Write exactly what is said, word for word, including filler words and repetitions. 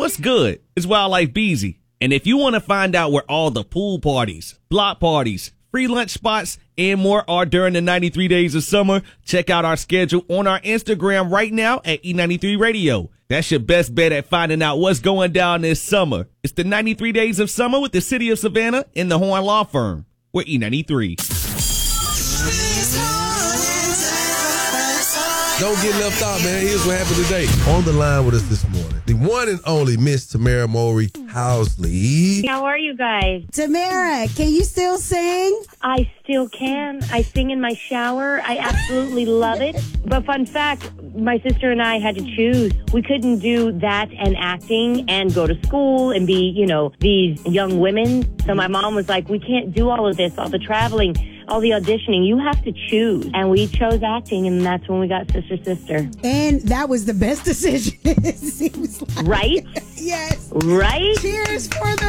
What's good? It's Wildlife Beezy. And if you want to find out where all the pool parties, block parties, free lunch spots, and more are during the ninety-three days of summer, check out our schedule on our Instagram right now at E ninety-three Radio. That's your best bet at finding out what's going down this summer. It's the ninety-three days of summer with the City of Savannah and the Horn Law Firm. We're E ninety-three. Don't get left out, man. Here's what happened today. On the line with us this morning, the one and only Miss Tamara Mowry Housley. How are you guys? Tamara, can you still sing? I still can. I sing in my shower. I absolutely love it. But fun fact, my sister and I had to choose. We couldn't do that and acting and go to school and be, you know, these young women. So my mom was like, we can't do all of this, all the traveling, all the auditioning. You have to choose. And we chose acting, and that's when we got Sister Sister. And that was the best decision. It seems like. Right? Yes. Right? Cheers for the